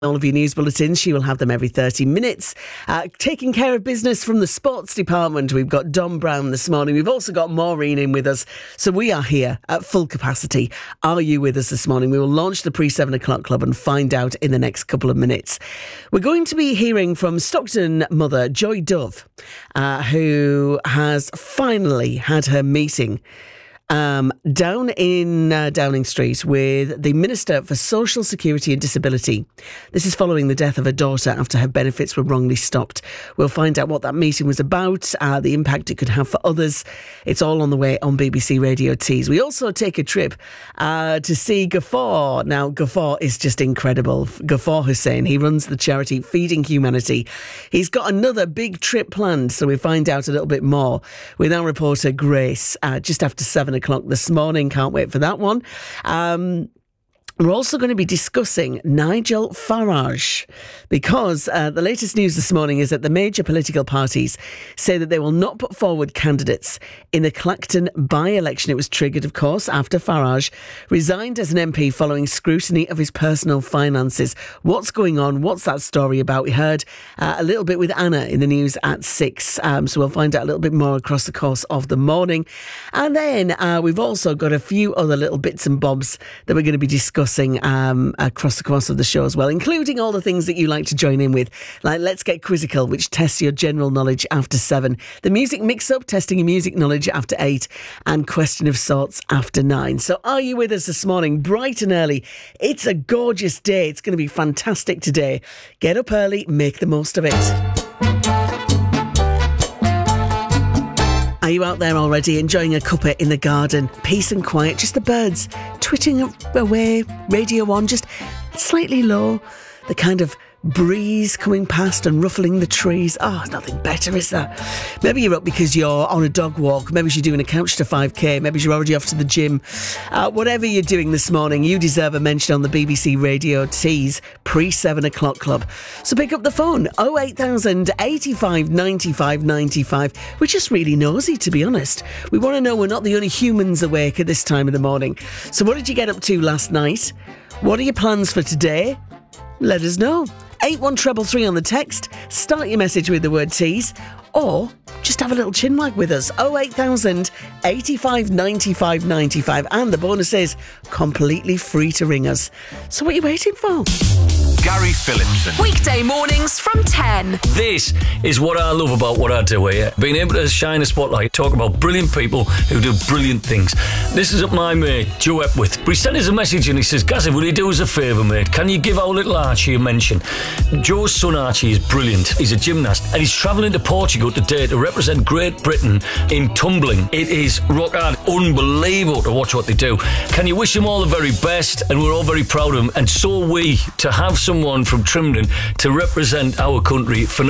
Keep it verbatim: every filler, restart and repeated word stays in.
all of your news bulletins. She will have them every thirty minutes. Uh, taking care of business from the sports department, we've got Dom Brown this morning. We've also got Maureen in with us. So we are here at full capacity. Are you with us this morning? We will launch the pre-seven o'clock club and find out in the next couple of minutes. We're going to be hearing from Stockton mother Joy Dove, uh, who has finally had her meeting Um, down in uh, Downing Street with the Minister for Social Security and Disability. This is following the death of her daughter after her benefits were wrongly stopped. We'll find out what that meeting was about, uh, the impact it could have for others. It's all on the way on B B C Radio Tees. We also take a trip uh, to see Ghaffar. Now, Ghaffar is just incredible. Ghaffar Hussain, he runs the charity Feeding Humanity. He's got another big trip planned, so we find out a little bit more with our reporter Grace uh, just after seven o'clock this morning. Can't wait for that one. Um, We're also going to be discussing Nigel Farage because uh, the latest news this morning is that the major political parties say that they will not put forward candidates in the Clacton by-election. It was triggered, of course, after Farage resigned as an M P following scrutiny of his personal finances. What's going on? What's that story about? We heard uh, a little bit with Anna in the news at six, um, so we'll find out a little bit more across the course of the morning. And then uh, we've also got a few other little bits and bobs that we're going to be discussing Um, across the course of the show as well, including all the things that you like to join in with, like Let's Get Quizzical, which tests your general knowledge after seven, the Music Mix-Up, testing your music knowledge after eight, and Question of Sorts after nine. So are you with us this morning, bright and early? It's a gorgeous day. It's going to be fantastic today. Get up early, make the most of it. Are you out there already enjoying a cuppa in the garden? Peace and quiet, just the birds twitching away, radio on, just slightly low. The kind of breeze coming past and ruffling the trees. Oh, nothing better, is there? Maybe you're up because you're on a dog walk. Maybe you're doing a couch to five K. Maybe you're already off to the gym. Uh, whatever you're doing this morning, you deserve a mention on the B B C Radio Tees pre-seven o'clock club. So pick up the phone, oh eight thousand, eighty-five, ninety-five, ninety-five. We're just really nosy, to be honest. We want to know we're not the only humans awake at this time of the morning. So what did you get up to last night? What are your plans for today? Let us know. eight one three three on the text. Start your message with the word tease, or just have a little chinwag with us. oh eight thousand, eighty-five, ninety-five, ninety-five. And the bonus is completely free to ring us. So what are you waiting for? Gary Phillipson. Weekday mornings from ten. This is what I love about what I do here. Being able to shine a spotlight, talk about brilliant people who do brilliant things. This is up my mate, Joe Epworth. He sent us a message and he says, Gazzy, will you do us a favour, mate? Can you give our little Archie a mention? Joe's son Archie is brilliant. He's a gymnast and he's travelling to Portugal today to represent Great Britain in tumbling. It is rock hard, unbelievable to watch what they do. Can you wish him all the very best? And we're all very proud of him. And so are we, to have someone from Trimden to represent our country for